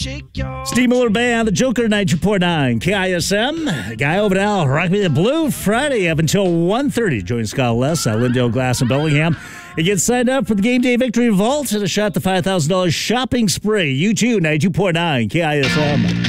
Steve Miller Band, the Joker, 92.9 KISM. Guy over now, Rock Me the Blue, Friday up until 1:30. Join Scott Less at Lindale Glass in Bellingham. And get signed up for the Game Day Victory Vault and a shot at the $5,000 shopping spree. You too, 92.9 KISM.